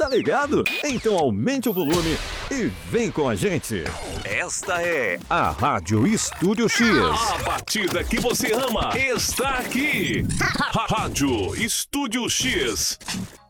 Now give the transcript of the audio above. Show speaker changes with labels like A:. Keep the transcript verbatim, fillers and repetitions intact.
A: Tá ligado? Então aumente o volume e vem com a gente. Esta é a Rádio Estúdio X.
B: A batida que você ama está aqui. Rádio Estúdio X.